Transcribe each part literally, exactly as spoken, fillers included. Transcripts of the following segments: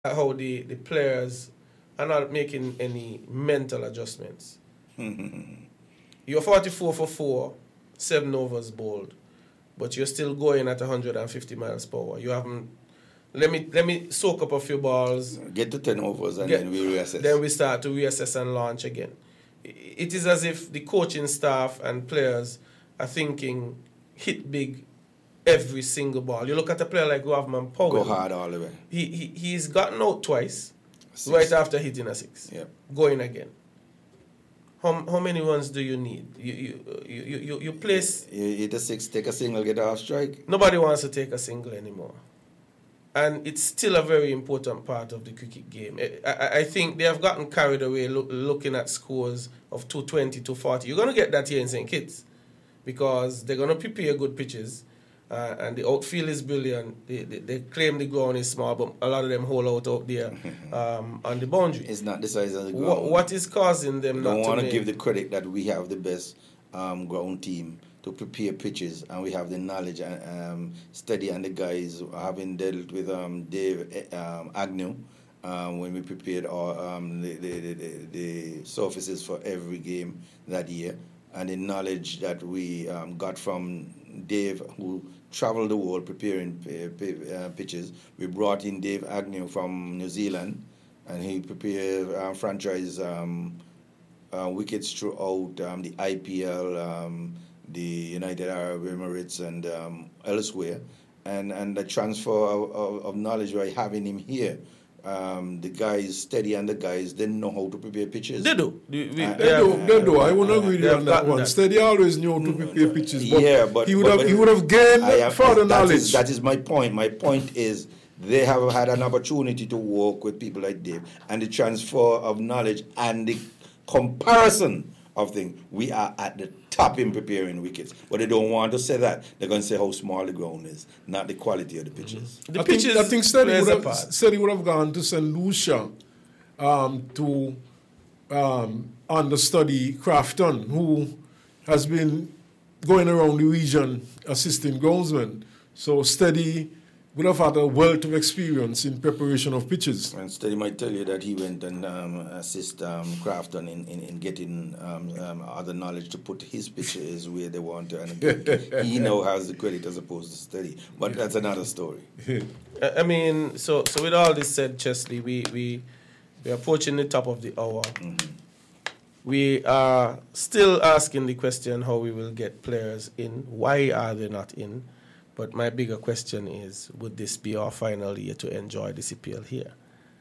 how the, the players are not making any mental adjustments. You're forty-four for four, seven overs bowled, but you're still going at one hundred fifty miles per hour. You haven't. Let me let me soak up a few balls. Get to ten overs and Get, then we reassess. Then we start to reassess and launch again. It is as if the coaching staff and players are thinking hit big every single ball. You look at a player like Rovman Powell. Go hard all the way. He, he, he's gotten out twice, Six. right after hitting a six. Yep. Going again. How, how many runs do you need? You you you you, you place... You hit a six, take a single, get a half strike. Nobody wants to take a single anymore. And it's still a very important part of the cricket game. I, I, I think they have gotten carried away look, looking at scores of two twenty, two forty. You're going to get that here in Saint Kitts because they're going to prepare good pitches. Uh, and the outfield is brilliant. They, they, they claim the ground is small, but a lot of them hold out out there um, on the boundary. It's not the size of the ground. What, what is causing them I not don't to want to make... give the credit that we have the best um, ground team to prepare pitches, and we have the knowledge and um, study, and the guys having dealt with um, Dave um, Agnew um, when we prepared our, um, the, the, the, the surfaces for every game that year, and the knowledge that we um, got from Dave, who traveled the world preparing p- p- uh, pitches. We brought in Dave Agnew from New Zealand, and he prepared uh, franchise um, uh, wickets throughout um, the I P L, um, the United Arab Emirates, and um, elsewhere. And and the transfer of, of, of knowledge by having him here. Um, the guys steady, and the guys didn't know how to prepare pitches. They do. We, we, Uh, They do, they do. I wouldn't agree with you on that one. that. Steady always knew to prepare pitches, but, Yeah, but- he would but- have but- he would have gained I am- further that knowledge. Is, that is my point. My point is they have had an opportunity to work with people like Dave, and the transfer of knowledge and the comparison of things. We are at the top in preparing wickets, but they don't want to say that. They're going to say how small the ground is, not the quality of the pitches. The I pitches think, I think Steady plays would, a have, part. Steady would have gone to Saint Lucia um, to um, understudy Crafton, who has been going around the region assisting groundsmen. So Steady would have had a wealth of experience in preparation of pitches. And Steady might tell you that he went and um, assist um, Crafton in, in, in getting um, um, other knowledge to put his pitches where they want to. And he now has the credit as opposed to Steady. But that's another story. I I mean, so so with all this said, Chesley, we we we are approaching the top of the hour. Mm-hmm. We are still asking the question how we will get players in. Why are they not in? But my bigger question is, would this be our final year to enjoy the C P L here?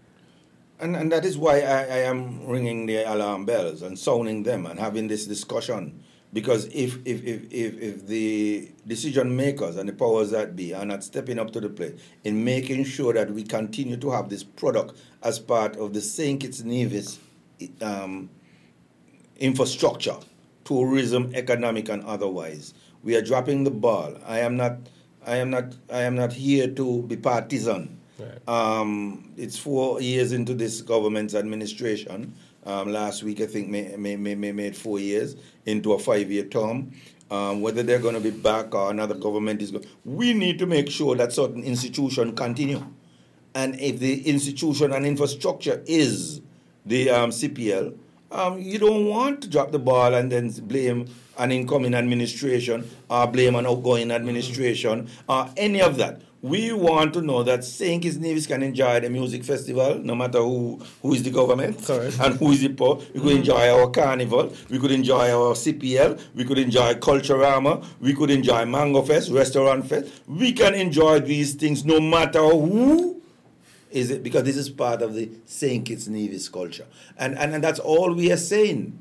And and that is why I, I am ringing the alarm bells and sounding them and having this discussion. Because if if, if, if, if the decision makers and the powers that be are not stepping up to the plate in making sure that we continue to have this product as part of the Saint Kitts Nevis um, infrastructure, tourism, economic and otherwise, we are dropping the ball. I am not I am not I am not here to be partisan. Right. Um, it's four years into this government's administration. Um, last week, I think, may, may, may, may made four years into a five-year term. Um, whether they're going to be back or another government is going, we need to make sure that certain institutions continue. And if the institution and infrastructure is the um, C P L, um, you don't want to drop the ball and then blame an incoming administration or blame an outgoing administration or any of that. We want to know that Saint Kitts Nevis can enjoy the music festival, no matter who, who is the government Correct. and who is the poor. We could enjoy our carnival, we could enjoy our C P L, we could enjoy Culturama, we could enjoy Mango Fest, Restaurant Fest. We can enjoy these things no matter who is it, because this is part of the Saint Kitts Nevis culture. And, and, and that's all we are saying.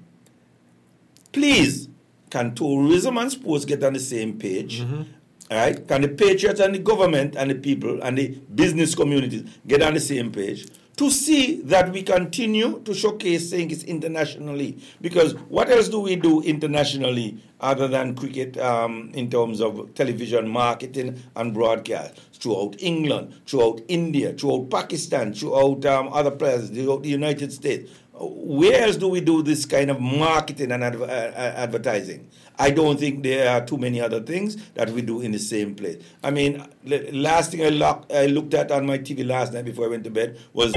Please, can tourism and sports get on the same page? Mm-hmm. All right? Can the patriots and the government and the people and the business communities get on the same page to see that we continue to showcase Saint Kitts internationally? Because what else do we do internationally other than cricket um, in terms of television marketing and broadcast? Throughout England, throughout India, throughout Pakistan, throughout um, other places, throughout the United States. Where else do we do this kind of marketing and adver- uh, advertising? I don't think there are too many other things that we do in the same place. I mean, last thing I, lock, I looked at on my T V last night before I went to bed was